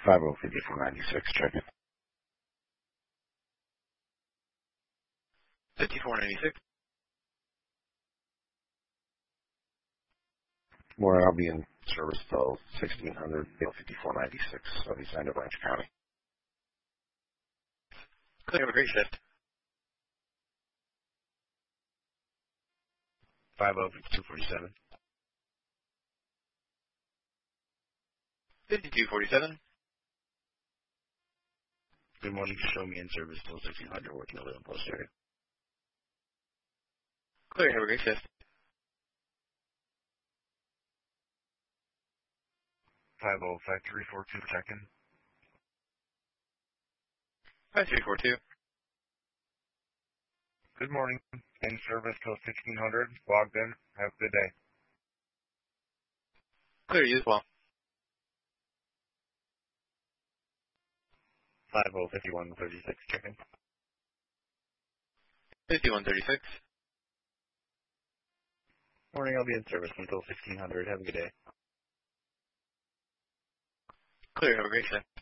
505496, check in. 5496. Morning, I'll be in service till 1600, Bill 5496, Southeast End of Orange County. Clear, have a great shift. 505247. 5247. Good morning, show me in service till 1600, working over the post area. Clear, have a great shift. 505342, check in. 5342. Good morning, in service till 1600, logged in, have a good day. Clear, you as well. 505136, check in. 5136. Morning, I'll be in service until 1600, have a good day. Clear, have a great shift.